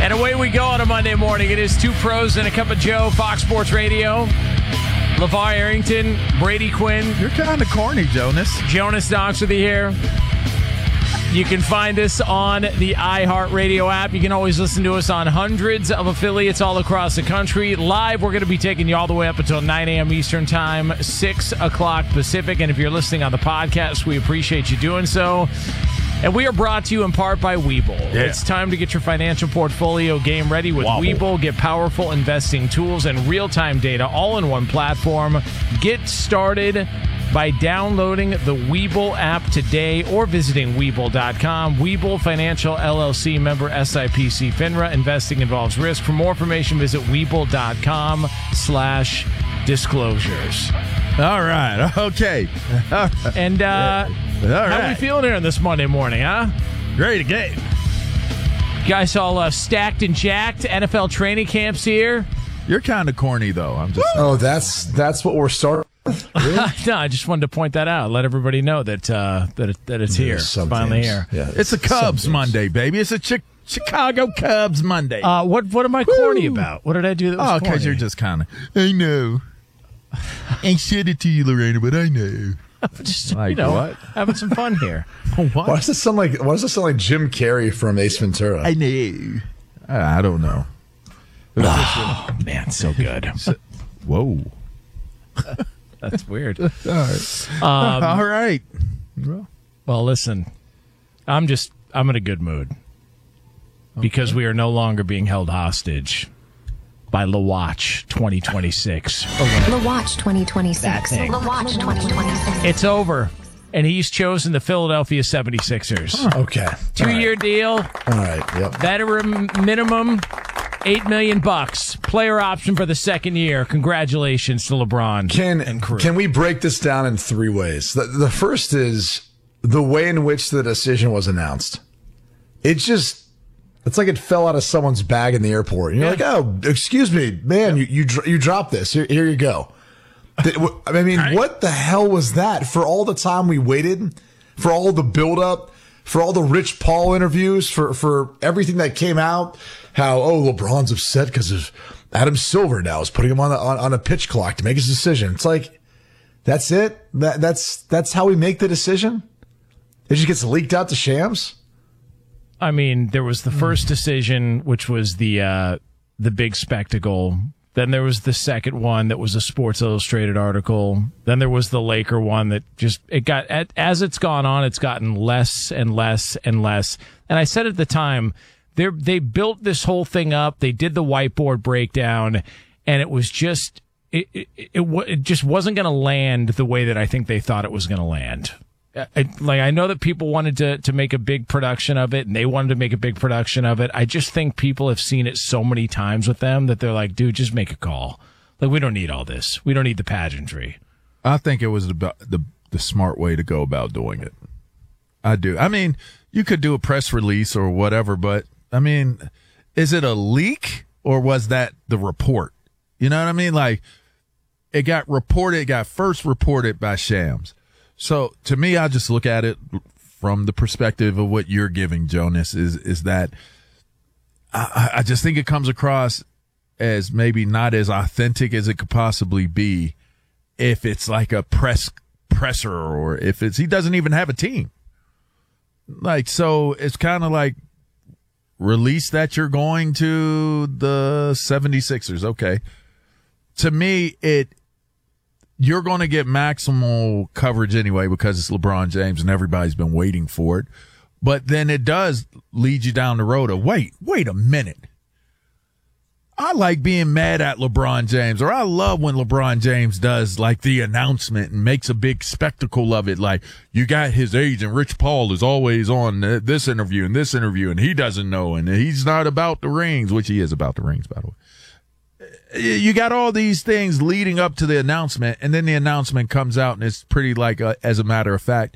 And away we go on a Monday morning. It is Two Pros and a Cup of Joe, Fox Sports Radio. LeVar Arrington, Brady Quinn. You're kind of corny, Jonas. Jonas Knox with you here. You can find us on the iHeartRadio app. You can always listen to us on hundreds of affiliates all across the country. Live, we're going to be taking you all the way up until 9 a.m. Eastern Time, 6 o'clock Pacific. And if you're listening on the podcast, we appreciate you doing so. And we are brought to you in part by Webull. Yeah. It's time to get your financial portfolio game ready with Webull. Get powerful investing tools and real-time data all in one platform. Get started by downloading the Webull app today or visiting Webull.com. Webull Financial LLC, member SIPC FINRA. Investing involves risk. For more information, visit Webull.com/disclosures. All right. Okay. All right. And how are we feeling here on this Monday morning, huh? Ready to go. Guys all stacked and jacked. NFL training camps here. You're kind of corny, though. I'm just. Oh, that's what we're starting. Really? No, I just wanted to point that out. Let everybody know that it's here. It's finally here. Yeah, it's a Cubs Monday, baby. It's a Chicago Cubs Monday. What am I corny about? What did I do that was corny? Oh, because you're just kind of. I know. Ain't shit it to you, Lorena, but I know. Just, like, what? Having some fun here. What? Why does this sound like Jim Carrey from Ace Ventura? I know. I don't know. Oh, man, so good. Whoa. That's weird. All right. All right. Well, listen, I'm in a good mood because we are no longer being held hostage by LaWatch 2026. LaWatch 2026. LaWatch 2026. It's over, and he's chosen the Philadelphia 76ers. Okay. 2-year deal. All right. Yep. Veteran minimum, $8 million. Player option for the second year. Congratulations to LeBron and crew. Can we break this down in three ways? The first is the way in which the decision was announced. It's like it fell out of someone's bag in the airport. And you're like, oh, excuse me, man, you dropped this. Here you go. I mean, what the hell was that? For all the time we waited, for all the buildup, for all the Rich Paul interviews, for everything that came out, how, LeBron's upset because of Adam Silver now is putting him on a pitch clock to make his decision. It's like, that's it? That's how we make the decision? It just gets leaked out to Shams? I mean, there was the first decision, which was the big spectacle. Then there was the second one that was a Sports Illustrated article. Then there was the Laker one that as it's gone on, it's gotten less and less and less. And I said at the time, they built this whole thing up. They did the whiteboard breakdown, and it was just it just wasn't going to land the way that I think they thought it was going to land. I know that people wanted to make a big production of it, and they wanted to make a big production of it. I just think people have seen it so many times with them that they're like, dude, just make a call. Like, we don't need all this. We don't need the pageantry. I think it was the smart way to go about doing it. I do. I mean, you could do a press release or whatever, but, I mean, is it a leak or was that the report? You know what I mean? Like, it got first reported by Shams. So to me, I just look at it from the perspective of what you're giving, Jonas, is that I just think it comes across as maybe not as authentic as it could possibly be if it's like a presser or if he doesn't even have a team. Like, so it's kind of like release that you're going to the 76ers. Okay. To me, you're going to get maximal coverage anyway because it's LeBron James and everybody's been waiting for it. But then it does lead you down the road of, wait a minute. I like being mad at LeBron James, or I love when LeBron James does like the announcement and makes a big spectacle of it. Like, you got his agent, Rich Paul, is always on this interview, and he doesn't know, and he's not about the rings, which he is about the rings, by the way. You got all these things leading up to the announcement, and then the announcement comes out, and it's pretty like, as a matter of fact,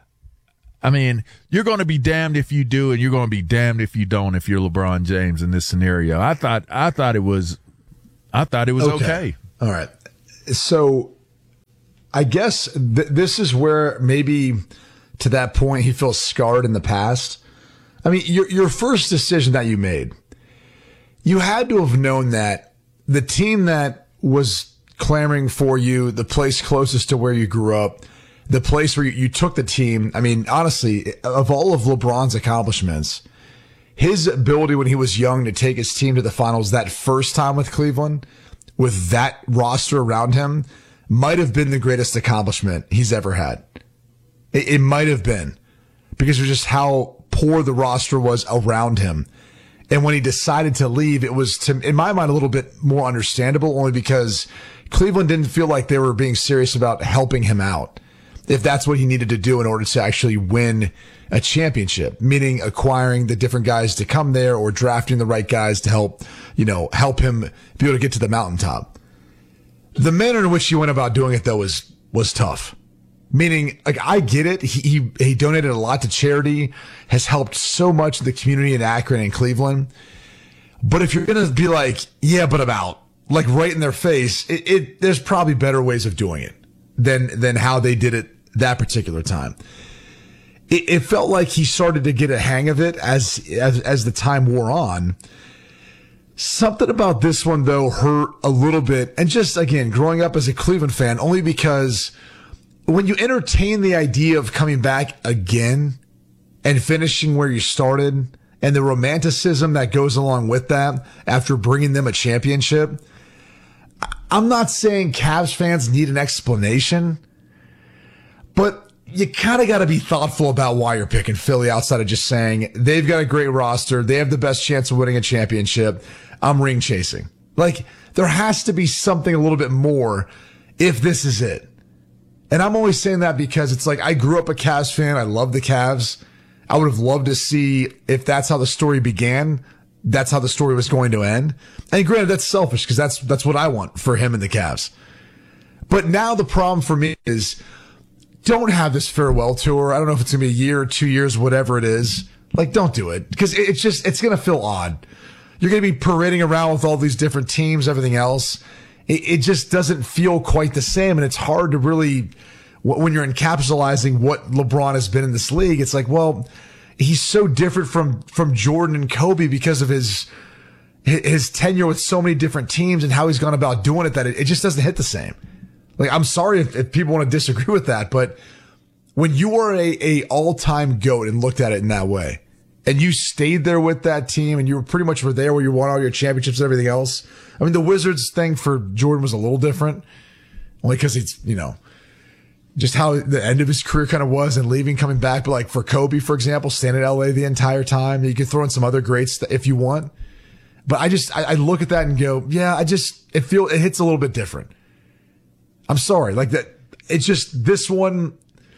I mean, you're going to be damned if you do, and you're going to be damned if you don't. If you're LeBron James in this scenario, I thought it was okay. All right. So, I guess this is where maybe to that point he feels scarred in the past. I mean, your first decision that you made, you had to have known that the team that was clamoring for you, the place closest to where you grew up, the place where you took the team. I mean, honestly, of all of LeBron's accomplishments, his ability when he was young to take his team to the finals that first time with Cleveland, with that roster around him, might have been the greatest accomplishment he's ever had. It might have been, because of just how poor the roster was around him. And when he decided to leave, it was, in my mind, a little bit more understandable, only because Cleveland didn't feel like they were being serious about helping him out, if that's what he needed to do in order to actually win a championship, meaning acquiring the different guys to come there or drafting the right guys to help him be able to get to the mountaintop. The manner in which he went about doing it, though, was tough. Meaning, like, I get it. He donated a lot to charity, has helped so much of the community in Akron and Cleveland. But if you're going to be like, yeah, but I'm out, like right in their face, there's probably better ways of doing it than how they did it that particular time. It felt like he started to get a hang of it as the time wore on. Something about this one, though, hurt a little bit. And just, again, growing up as a Cleveland fan, only because when you entertain the idea of coming back again and finishing where you started, and the romanticism that goes along with that after bringing them a championship, I'm not saying Cavs fans need an explanation, but you kind of got to be thoughtful about why you're picking Philly outside of just saying they've got a great roster, they have the best chance of winning a championship, I'm ring chasing. Like, there has to be something a little bit more if this is it. And I'm always saying that because it's like, I grew up a Cavs fan. I love the Cavs. I would have loved to see, if that's how the story began, that's how the story was going to end. And granted, that's selfish because that's what I want for him and the Cavs. But now the problem for me is, don't have this farewell tour. I don't know if it's going to be a year or 2 years, whatever it is. Like, don't do it, because it's going to feel odd. You're going to be parading around with all these different teams, everything else. It just doesn't feel quite the same. And it's hard to really, when you're encapsulating what LeBron has been in this league, it's like, well, he's so different from Jordan and Kobe because of his tenure with so many different teams and how he's gone about doing it, that it just doesn't hit the same. Like, I'm sorry if people want to disagree with that, but when you are a all-time GOAT and looked at it in that way, and you stayed there with that team, and you were pretty much there where you won all your championships and everything else. I mean, the Wizards thing for Jordan was a little different, only because he's, just how the end of his career kind of was and leaving, coming back. But like for Kobe, for example, staying in LA the entire time. You could throw in some other greats if you want. But I look at that and go, yeah, it hits a little bit different. I'm sorry. Like that. It's just this one.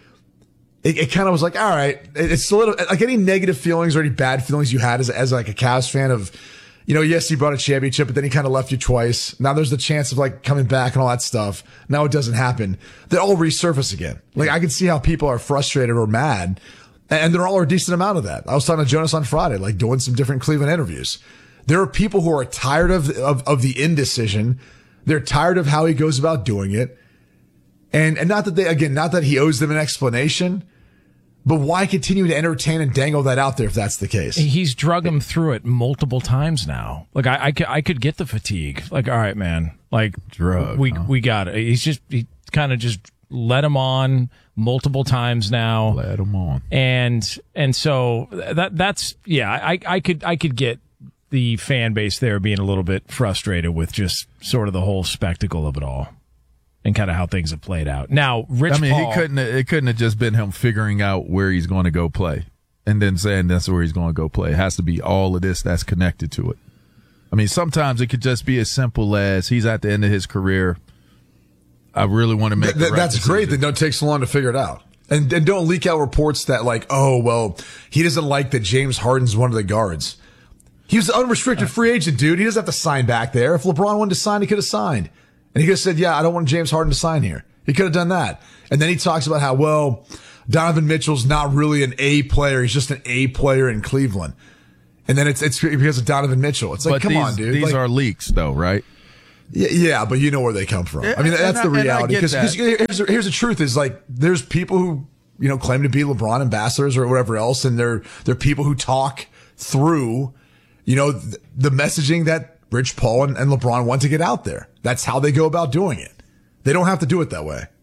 It kind of was like, all right, it's a little like any negative feelings or any bad feelings you had as like a Cavs fan of, yes, he brought a championship, but then he kind of left you twice. Now there's the chance of like coming back and all that stuff. Now it doesn't happen. They all resurface again. Like, I can see how people are frustrated or mad, and there are a decent amount of that. I was talking to Jonas on Friday, like doing some different Cleveland interviews. There are people who are tired of the indecision. They're tired of how he goes about doing it. And not that he owes them an explanation, but why continue to entertain and dangle that out there if that's the case? He's drug him through it multiple times now. Like, I could get the fatigue. Like, all right, man. Like, we got it. He kind of just let him on multiple times now. Let him on. And so that's I could get the fan base there being a little bit frustrated with just sort of the whole spectacle of it all. And kind of how things have played out. Now, Rich Paul, it couldn't have just been him figuring out where he's going to go play and then saying that's where he's going to go play. It has to be all of this that's connected to it. I mean, sometimes it could just be as simple as he's at the end of his career. I really want to make the right That's decision. great. Then don't take so long to figure it out. And don't leak out reports that like, oh, well, he doesn't like that James Harden's one of the guards. He was an unrestricted free agent, dude. He doesn't have to sign back there. If LeBron wanted to sign, he could have signed. And he could have said, yeah, I don't want James Harden to sign here. He could have done that. And then he talks about how, well, Donovan Mitchell's not really an A player. He's just an A player in Cleveland. And then it's because of Donovan Mitchell. It's like, come on, dude. These are leaks, though, right? Yeah, but you know where they come from. I mean, that's the reality. Because here's the truth is, like, there's people who, claim to be LeBron ambassadors or whatever else. And they're people who talk through the messaging that Rich Paul and LeBron want to get out there. That's how they go about doing it. They don't have to do it that way.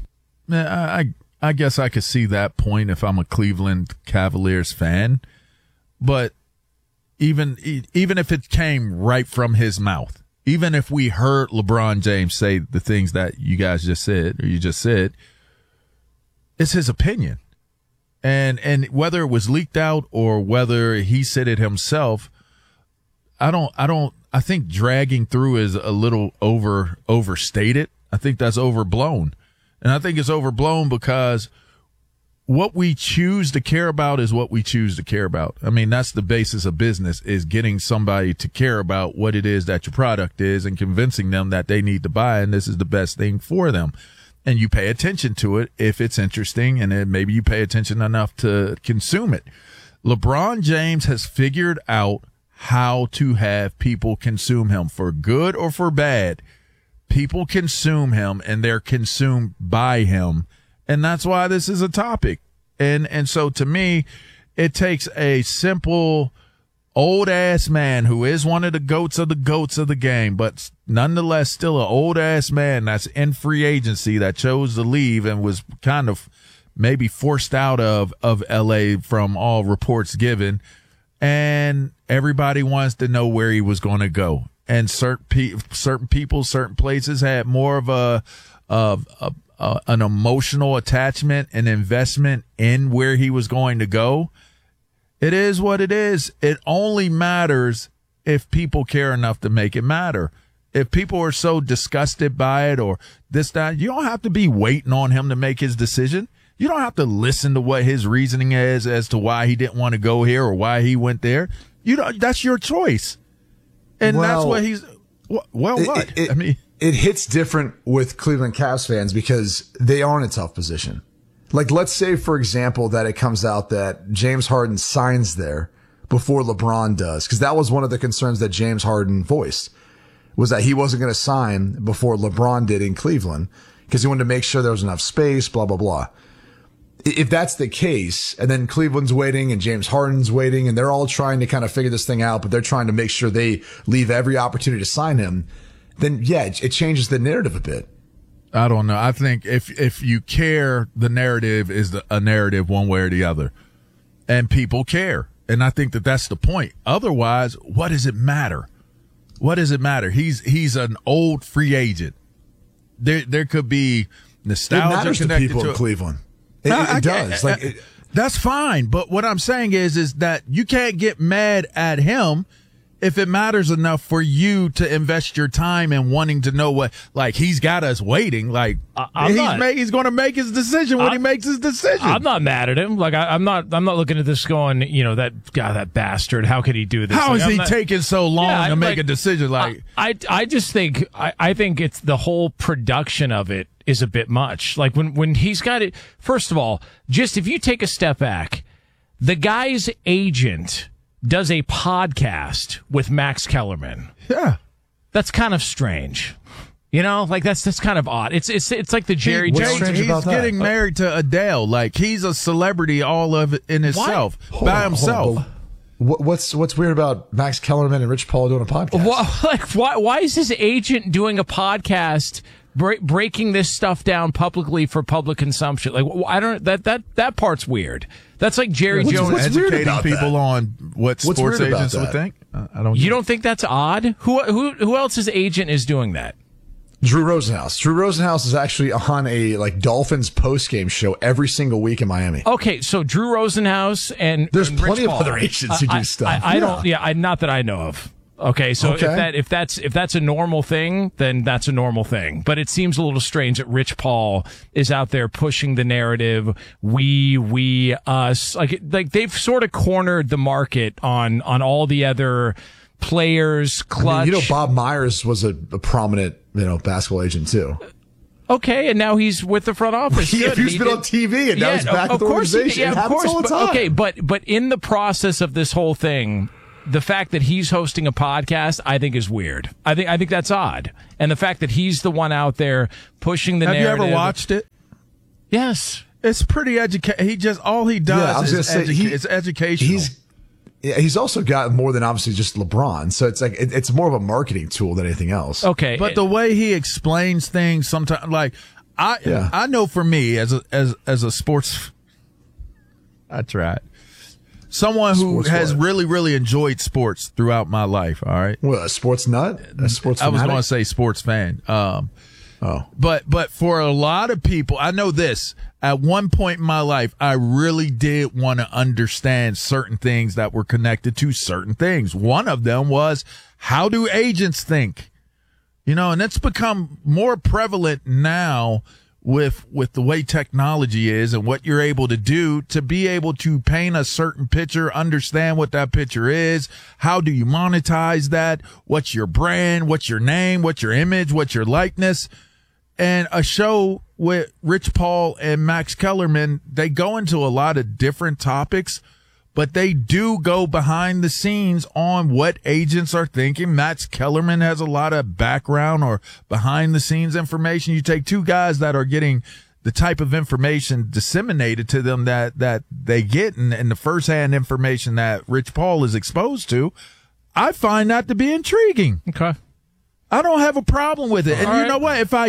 I guess I could see that point if I'm a Cleveland Cavaliers fan, but even if it came right from his mouth, even if we heard LeBron James say the things that you guys just said, or you just said, it's his opinion. And whether it was leaked out or whether he said it himself, I think dragging through is a little overstated. I think that's overblown. And I think it's overblown because what we choose to care about is what we choose to care about. I mean, that's the basis of business, is getting somebody to care about what it is that your product is and convincing them that they need to buy and this is the best thing for them. And you pay attention to it if it's interesting, and then maybe you pay attention enough to consume it. LeBron James has figured out how to have people consume him, for good or for bad. People consume him and they're consumed by him. And that's why this is a topic. And so to me, it takes a simple old ass man who is one of the goats of the game, but nonetheless still an old ass man that's in free agency that chose to leave and was kind of maybe forced out of LA from all reports given. And everybody wants to know where he was going to go. And certain people, certain places had more of an emotional attachment and investment in where he was going to go. It is what it is. It only matters if people care enough to make it matter. If people are so disgusted by it or this, that, you don't have to be waiting on him to make his decision. You don't have to listen to what his reasoning is as to why he didn't want to go here or why he went there. That's your choice. And that's what he's, it hits different with Cleveland Cavs fans because they are in a tough position. Like, let's say, for example, that it comes out that James Harden signs there before LeBron does, because that was one of the concerns that James Harden voiced, was that he wasn't going to sign before LeBron did in Cleveland because he wanted to make sure there was enough space, blah, blah, blah. If that's the case, and then Cleveland's waiting and James Harden's waiting, and they're all trying to kind of figure this thing out, but they're trying to make sure they leave every opportunity to sign him, then yeah, it changes the narrative a bit. I don't know. I think if you care, the narrative is a narrative one way or the other, and people care. And I think that's the point. Otherwise, what does it matter? What does it matter? He's an old free agent. There could be nostalgia. It matters to people in Cleveland. It does. That's fine. But what I'm saying is that you can't get mad at him if it matters enough for you to invest your time in wanting to know what, like, he's got us waiting. Like, he's going to make his decision when he makes his decision. I'm not mad at him. Like, I'm not looking at this going, that bastard. How could he do this? How is he taking so long to make a decision? Like, I just think, I think it's the whole production of it is a bit much. Like when he's got it, first of all, just if you take a step back, the guy's agent does a podcast with Max Kellerman. Yeah. That's kind of strange. That's kind of odd. It's like the Jerry Jones. He's getting married to Adele. Like, he's a celebrity all of it in itself, by himself. What's weird about Max Kellerman and Rich Paul doing a podcast? Why is his agent doing a podcast breaking this stuff down publicly for public consumption? Like, I don't, that part's weird. That's like Jerry Jones educating people on what sports agents would think. You don't think that's odd? Who else's agent is doing that? Drew Rosenhaus. Drew Rosenhaus is actually on a Dolphins post-game show every single week in Miami. Okay, so Drew Rosenhaus and there's and plenty Rich of Paul. other agents who do stuff. Not that I know of. Okay, so if that's a normal thing, then that's a normal thing. But it seems a little strange that Rich Paul is out there pushing the narrative, we, us. Like they've sort of cornered the market on all the other players. Clutch. Bob Myers was a prominent, basketball agent too. Okay, and now he's with the front office. He's been on TV, and now he's back with the organization. It happens all the time. Okay, but in the process of this whole thing, the fact that he's hosting a podcast, I think, is weird. I think that's odd. And the fact that he's the one out there pushing the narrative. Have you ever watched it? Yes. It's pretty educational. All he does is it's educational. he's also got more than obviously just LeBron. So it's like, it's more of a marketing tool than anything else. Okay. But the way he explains things sometimes, like, I know for me as a sports, I tried. Someone who has really, really enjoyed sports throughout my life. All right. Well, a sports nut? A sports I was fanatic? going to say sports fan. But for a lot of people, I know this. At one point in my life, I really did want to understand certain things that were connected to certain things. One of them was, how do agents think? You know, and it's become more prevalent now with the way technology is and what you're able to do to be able to paint a certain picture, understand what that picture is. How do you monetize that? What's your brand? What's your name? What's your image? What's your likeness? And a show with Rich Paul and Max Kellerman, they go into a lot of different topics, but they do go behind the scenes on what agents are thinking. Max Kellerman has a lot of background or behind the scenes information. You take two guys that are getting the type of information disseminated to them that they get and the firsthand information that Rich Paul is exposed to. I find that to be intriguing. Okay. I don't have a problem with it. And you know what? If I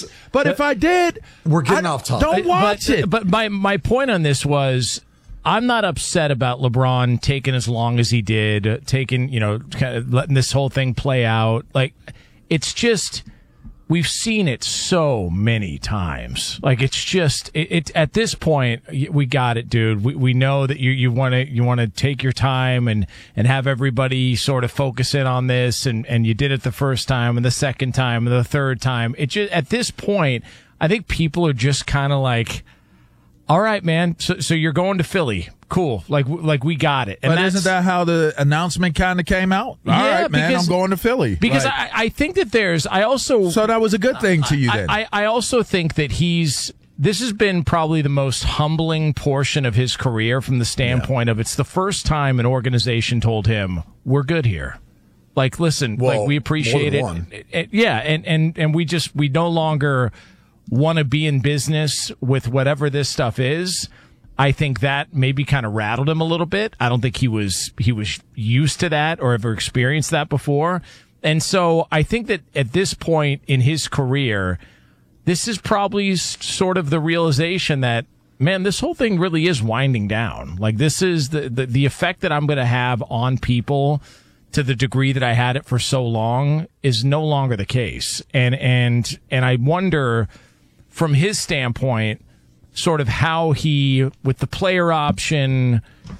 did, we're getting off topic. Don't watch it. But my point on this was, I'm not upset about LeBron taking as long as he did, kind of letting this whole thing play out. Like, it's just, we've seen it so many times. Like, it's just, it at this point, we got it, dude. We know that you want to take your time and have everybody sort of focus in on this. And you did it the first time and the second time and the third time. It just, at this point, I think people are just kind of like, all right, man. So you're going to Philly. Cool. Like we got it. And but isn't that how the announcement kind of came out? All right, man, I'm going to Philly. Because like, I think that so that was a good thing to you then. I also think that this has been probably the most humbling portion of his career from the standpoint of it's the first time an organization told him, we're good here. Like, listen, like we appreciate it. Yeah. And we no longer want to be in business with whatever this stuff is. I think that maybe kind of rattled him a little bit. I don't think he was used to that or ever experienced that before. And so I think that at this point in his career, this is probably sort of the realization that, man, this whole thing really is winding down. Like, this is the effect that I'm going to have on people to the degree that I had it for so long is no longer the case. And I wonder, from his standpoint, sort of how he, with the player option,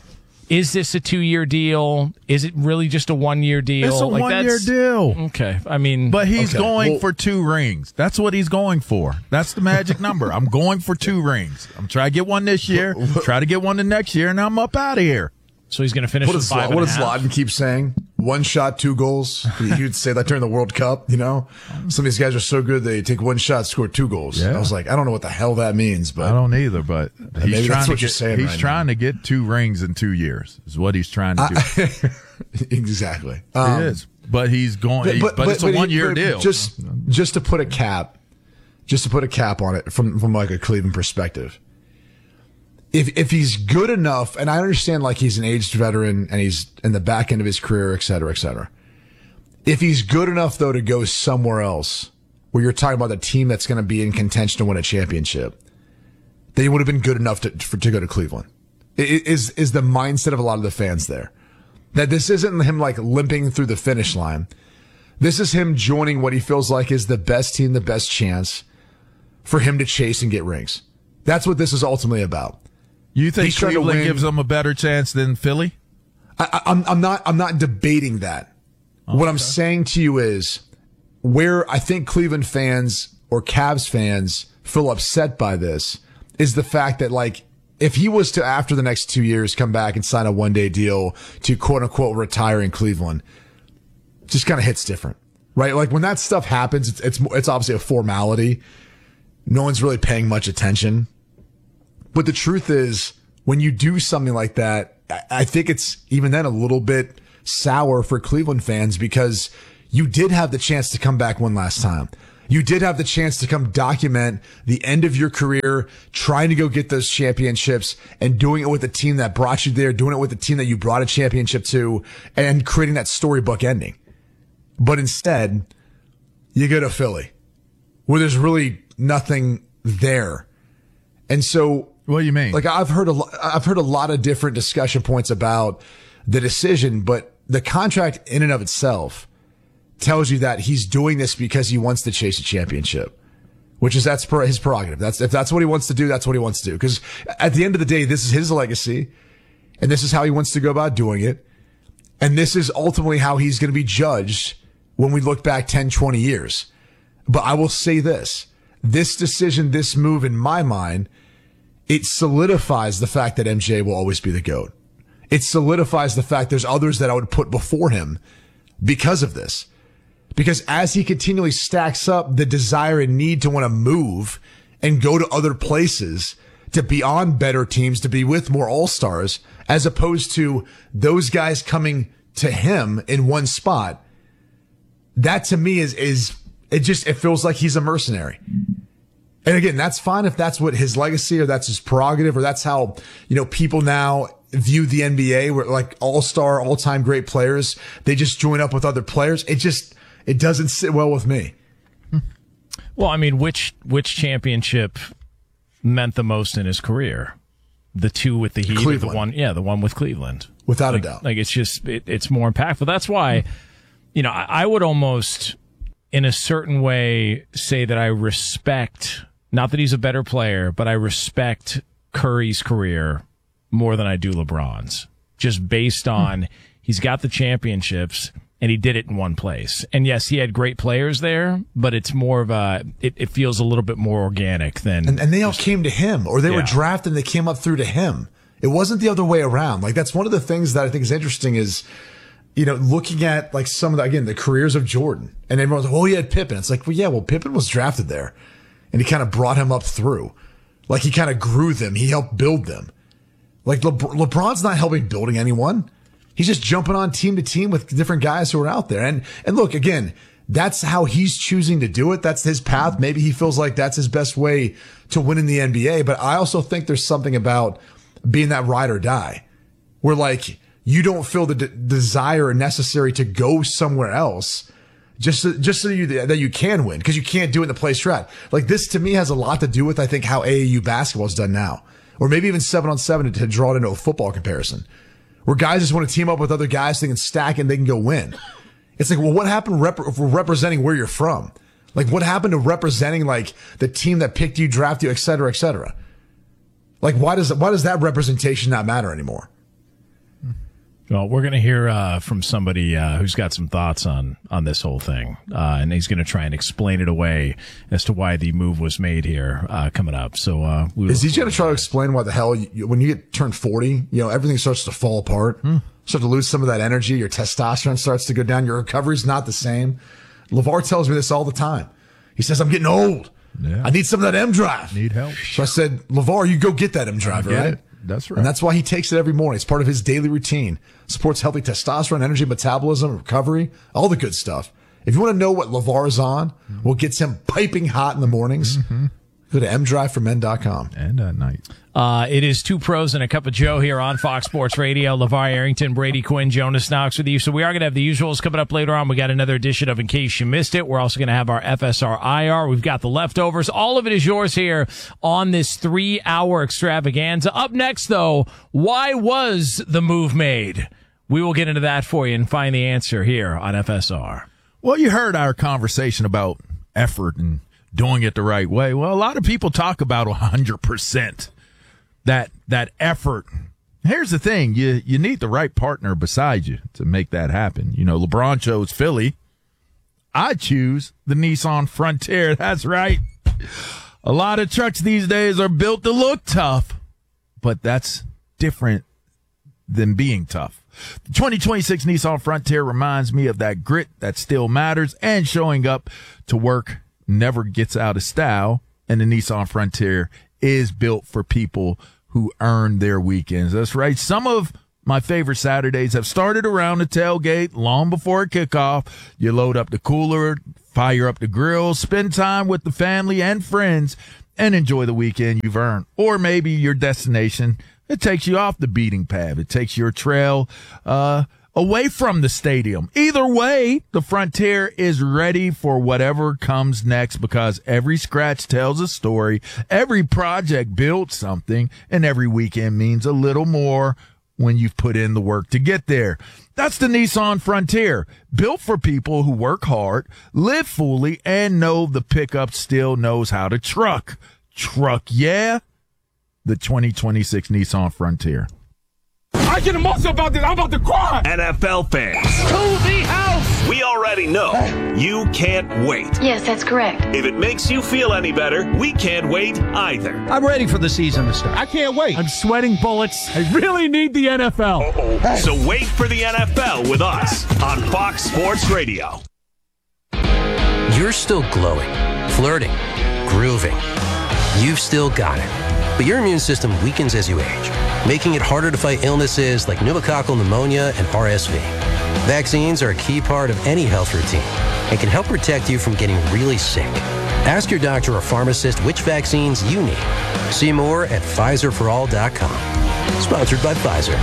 is this a 2-year deal? Is it really just a 1-year deal? It's a 1-year deal. Okay. I mean, but he's going for 2 rings. That's what he's going for. That's the magic number. I'm going for 2 rings. I'm trying to get one this year, try to get one the next year, and I'm up out of here. So he's going to finish with 5.5. What does Zlatan keep saying? 1 shot, 2 goals. You'd say that during the World Cup, you know? Some of these guys are so good, they take 1 shot, score 2 goals. Yeah. I was like, I don't know what the hell that means, but I don't either, but he's trying to get 2 rings in 2 years is what he's trying to do. Exactly. He is. But he's going, but it's a 1-year deal. Just to put a cap on it from like a Cleveland perspective. If he's good enough, and I understand like he's an aged veteran and he's in the back end of his career, et cetera, et cetera. If he's good enough though to go somewhere else where you're talking about a team that's going to be in contention to win a championship, then he would have been good enough to go to Cleveland. Is the mindset of a lot of the fans there. That this isn't him like limping through the finish line. This is him joining what he feels like is the best team, the best chance for him to chase and get rings. That's what this is ultimately about. You think Cleveland gives them a better chance than Philly? I'm not debating that. Okay. What I'm saying to you is where I think Cleveland fans or Cavs fans feel upset by this is the fact that, like, if he was to, after the next 2 years, come back and sign a 1-day deal to quote unquote retire in Cleveland, just kind of hits different, right? Like when that stuff happens, it's obviously a formality. No one's really paying much attention. But the truth is, when you do something like that, I think it's even then a little bit sour for Cleveland fans because you did have the chance to come back one last time. You did have the chance to come document the end of your career, trying to go get those championships and doing it with the team that brought you there, doing it with the team that you brought a championship to, and creating that storybook ending. But instead, you go to Philly, where there's really nothing there. And so, what do you mean? Like, I've heard a lot of different discussion points about the decision, but the contract in and of itself tells you that he's doing this because he wants to chase a championship, which is his prerogative. If that's what he wants to do, that's what he wants to do. Because at the end of the day, this is his legacy, and this is how he wants to go about doing it. And this is ultimately how he's going to be judged when we look back 10, 20 years. But I will say this decision, this move, in my mind, it solidifies the fact that MJ will always be the GOAT. It solidifies the fact there's others that I would put before him because of this. Because as he continually stacks up the desire and need to want to move and go to other places, to be on better teams, to be with more all-stars, as opposed to those guys coming to him in one spot, that to me it feels like he's a mercenary. And again, that's fine if that's what his legacy or that's his prerogative or that's how, people now view the NBA, where like all-star, all-time great players, they just join up with other players. It doesn't sit well with me. Well, I mean, which championship meant the most in his career? The two with the Heat, Cleveland. the one with Cleveland. Without a doubt. Like it's just, it's more impactful. That's why, I would almost, in a certain way, say that I respect, not that he's a better player, but I respect Curry's career more than I do LeBron's. Just based on, he's got the championships, and he did it in one place. And yes, he had great players there, but it's more of it feels a little bit more organic than. And they all came to him, or they were drafted and they came up through to him. It wasn't the other way around. Like, that's one of the things that I think is interesting is, looking at like some of the careers of Jordan, and everyone's like, well, he had Pippen. It's like, well, Pippen was drafted there and he kind of brought him up through. Like, he kind of grew them. He helped build them. Like LeBron's not helping building anyone. He's just jumping on team to team with different guys who are out there. And look, again, that's how he's choosing to do it. That's his path. Maybe he feels like that's his best way to win in the NBA. But I also think there's something about being that ride or die where like you don't feel the desire necessary to go somewhere else just so that you can win, because you can't do it in the place you're at. Like, this to me has a lot to do with, I think, how AAU basketball is done now, or maybe even 7-on-7 to draw it into a football comparison, where guys just want to team up with other guys, they can stack and they can go win. It's like, well, what happened representing where you're from? Like, what happened to representing like the team that picked you, drafted you, et cetera, et cetera? Like, why does that representation not matter anymore? Well, we're going to hear from somebody who's got some thoughts on this whole thing, and he's going to try and explain it away as to why the move was made here coming up. So, is he going to try to explain why the hell when you get turned 40, everything starts to fall apart, start to lose some of that energy, your testosterone starts to go down, your recovery's not the same. LeVar tells me this all the time. He says, "I'm getting old. Yeah. I need some of that M Drive. Need help." So I said, "LeVar, you go get that M Drive, right?" It. That's right. And that's why he takes it every morning. It's part of his daily routine. Supports healthy testosterone, energy, metabolism, recovery, all the good stuff. If you want to know what LeVar is on, what gets him piping hot in the mornings, go to mdriveformen.com. And at night. It is Two Pros and a Cup of Joe here on Fox Sports Radio. LeVar Arrington, Brady Quinn, Jonas Knox with you. So we are going to have the usuals coming up later on. We got another edition of In Case You Missed It. We're also going to have our FSR IR. We've got the leftovers. All of it is yours here on this 3-hour extravaganza. Up next, though, why was the move made? We will get into that for you and find the answer here on FSR. Well, you heard our conversation about effort and doing it the right way. Well, a lot of people talk about 100%. That effort. Here's the thing. You need the right partner beside you to make that happen. LeBron chose Philly. I choose the Nissan Frontier. That's right. A lot of trucks these days are built to look tough, but that's different than being tough. The 2026 Nissan Frontier reminds me of that grit that still matters, and showing up to work never gets out of style. And the Nissan Frontier is built for people who earn their weekends. That's right. Some of my favorite Saturdays have started around the tailgate long before kickoff. You load up the cooler, Fire up the grill, spend time with the family and friends, and enjoy the weekend you've earned. Or maybe your destination, it takes you off the beating path. It takes your trail away from the stadium. Either way, the Frontier is ready for whatever comes next, because every scratch tells a story, every project builds something, and every weekend means a little more when you've put in the work to get there. That's the Nissan Frontier, built for people who work hard, live fully, and know the pickup still knows how to truck. Truck, yeah. The 2026 Nissan Frontier. I get emotional about this. I'm about to cry. NFL fans, To the house. we already know you can't wait. Yes, that's correct. If it makes you feel any better, we can't wait either. I'm ready for the season to start. I can't wait. I'm sweating bullets. I really need the NFL. So wait for the NFL with us on Fox Sports Radio. You're still glowing, flirting, grooving. You've still got it. But your immune system weakens as you age, making it harder to fight illnesses like pneumococcal pneumonia and RSV. Vaccines are a key part of any health routine and can help protect you from getting really sick. Ask your doctor or pharmacist which vaccines you need. See more at PfizerForAll.com. Sponsored by Pfizer.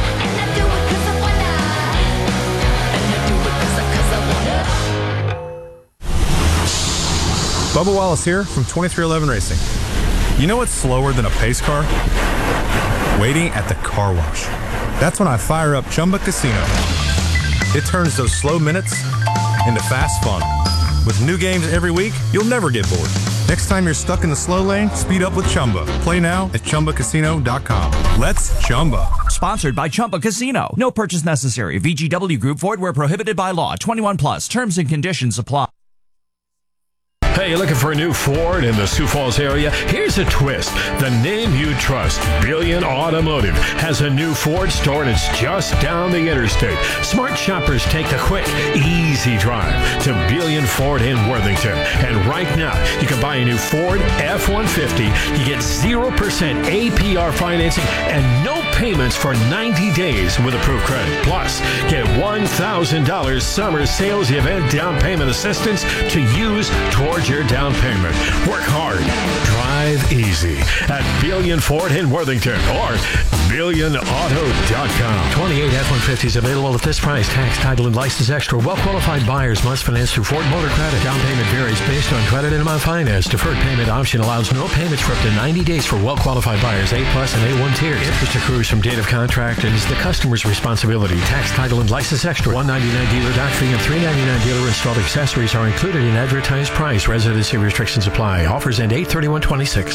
Bubba Wallace here from 2311 Racing. You know what's slower than a pace car? Waiting at the car wash. That's when I fire up Chumba Casino. It turns those slow minutes into fast fun. With new games every week, you'll never get bored. Next time you're stuck in the slow lane, speed up with Chumba. Play now at ChumbaCasino.com. Let's Chumba. Sponsored by Chumba Casino. No purchase necessary. VGW Group. Void where prohibited by law. 21 plus. Terms and conditions apply. Hey, you looking for a new Ford in the Sioux Falls area? Here's a twist. The name you trust, Billion Automotive, has a new Ford store, and it's just down the interstate. Smart shoppers take the quick, easy drive to Billion Ford in Worthington. And right now, you can buy a new Ford F-150. You get 0% APR financing and no payments for 90 days with approved credit. Plus, get $1,000 summer sales event down payment assistance to use towards your down payment. Work hard, drive easy at Billion Ford in Worthington or BillionAuto.com. 28 F-150s available at this price. Tax, title, and license extra. Well-qualified buyers must finance through Ford Motor Credit. Down payment varies based on credit and amount financed. Deferred payment option allows no payments for up to 90 days for well-qualified buyers, A+ and A1 tiers. Interest accrues from date of contract and is the customer's responsibility. Tax, title, and license extra. $199 dealer dock fee and $399 dealer installed accessories are included in advertised price. Residency restrictions apply. Offers end 8/31/26.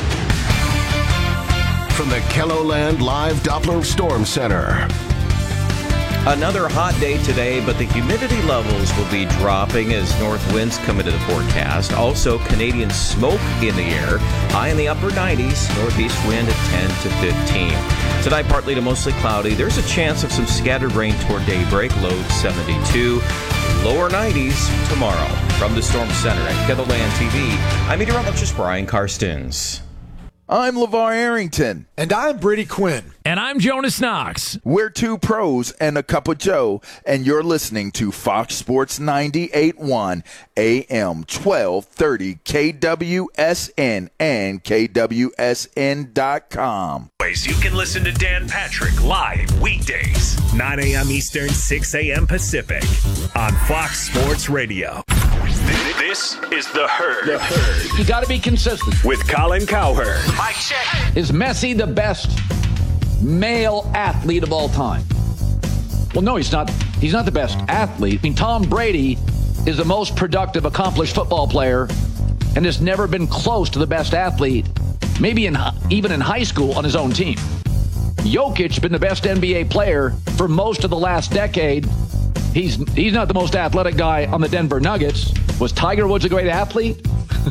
From the KELOLAND Live Doppler Storm Center. Another hot day today, but the humidity levels will be dropping as north winds come into the forecast. Also, Canadian smoke in the air. High in the upper 90s, northeast wind at 10 to 15. Tonight, partly to mostly cloudy. There's a chance of some scattered rain toward daybreak, low 72. Lower 90s tomorrow. From the Storm Center at KELOLAND TV, I'm meteorologist Brian Karstens. I'm LeVar Arrington. And I'm Brady Quinn. And I'm Jonas Knox. We're two pros and a cup of Joe, and you're listening to Fox Sports 98.1 AM 1230 KWSN and KWSN.com. You can listen to Dan Patrick live weekdays, 9 a.m. Eastern, 6 a.m. Pacific on Fox Sports Radio. This is The Herd. The Herd. You got to be consistent. With Colin Cowherd. Mike check. Is Messi the best male athlete of all time? Well, no, he's not. He's not the best athlete. I mean, Tom Brady is the most productive, accomplished football player and has never been close to the best athlete, maybe even in high school on his own team. Jokic been the best NBA player for most of the last decade. He's not the most athletic guy on the Denver Nuggets. Was Tiger Woods a great athlete?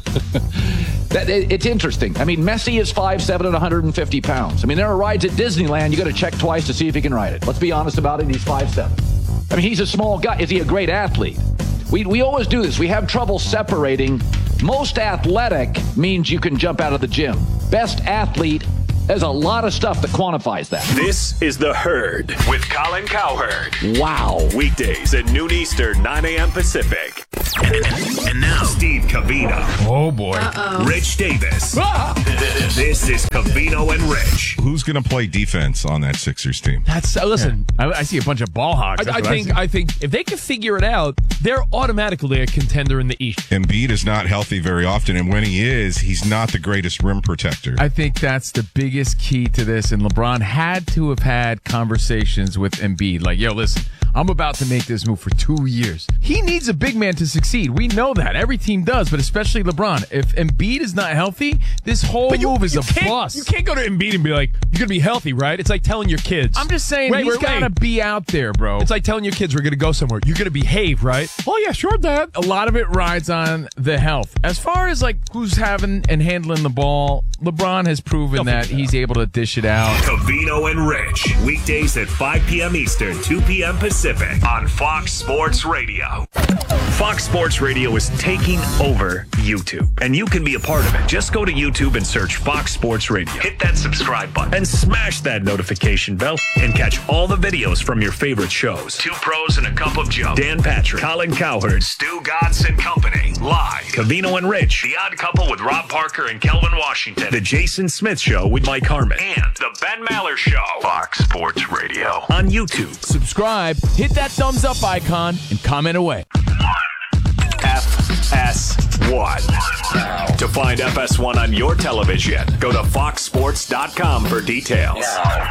It's interesting. I mean, Messi is 5'7" and 150 pounds. I mean, there are rides at Disneyland you got to check twice to see if he can ride it. Let's be honest about it. He's 5'7". I mean, he's a small guy. Is he a great athlete? We always do this. We have trouble separating. Most athletic means you can jump out of the gym. Best athlete, there's a lot of stuff that quantifies that. This is The Herd with Colin Cowherd. Wow. Weekdays at noon Eastern, 9 a.m. Pacific. And now, Steve Covino. Oh, boy. Rich Davis. This is Covino and Rich. Who's going to play defense on that Sixers team? Listen, I see a bunch of ball hogs. I think if they can figure it out, they're automatically a contender in the East. Embiid is not healthy very often, and when he is, he's not the greatest rim protector. I think that's the biggest key to this, and LeBron had to have had conversations with Embiid. Like, yo, listen, I'm about to make this move for 2 years. He needs a big man to succeed. We know that. Every team does, but especially LeBron. If Embiid is not healthy, this whole move is a bust. You can't go to Embiid and be like, you're going to be healthy, right? It's like telling your kids. I'm just saying he's got to be out there, bro. It's like telling your kids we're going to go somewhere. You're going to behave, right? Oh, yeah, sure, Dad. A lot of it rides on the health. As far as like who's having and handling the ball, LeBron has proven that he's able to dish it out. Covino and Rich. Weekdays at 5 p.m. Eastern, 2 p.m. Pacific on Fox Sports Radio. Fox Sports Radio is taking over YouTube, and you can be a part of it. Just go to YouTube and search Fox Sports Radio. Hit that subscribe button and smash that notification bell and catch all the videos from your favorite shows. Two Pros and a Cup of Joe. Dan Patrick, Colin Cowherd, Stu Gatz and Company. Live. Covino and Rich. The Odd Couple with Rob Parker and Kelvin Washington. The Jason Smith Show with Mike Harmon. And The Ben Maller Show. Fox Sports Radio. On YouTube. Subscribe, hit that thumbs up icon, and comment away. FS1. To find FS1 on your television, go to foxsports.com for details.